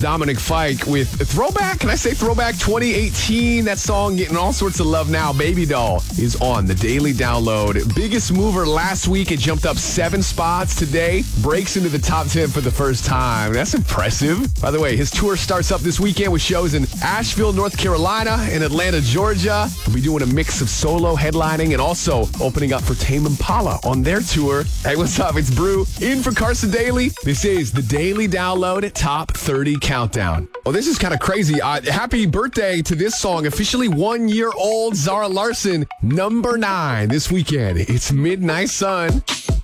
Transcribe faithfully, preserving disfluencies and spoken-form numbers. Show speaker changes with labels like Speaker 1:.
Speaker 1: Dominic Fike with Throwback. Can I say Throwback twenty eighteen? That song getting all sorts of love now. Baby Doll is on the daily download. Biggest mover last week. It jumped up seven spots. Today breaks into the top ten for the first time. That's impressive. By the way, his tour starts up this weekend with shows in Asheville, North Carolina, and Atlanta, Georgia. He'll be doing a mix of solo headlining and also opening up for Tame Impala on their tour. Hey, what's up? It's Brew in for Carson Daly. This is the Daily Download Top thirty Countdown. Oh, this is kind of crazy. Uh, happy birthday to this song. Officially one year old, Zara Larsson, number nine this weekend. It's Midnight Sun.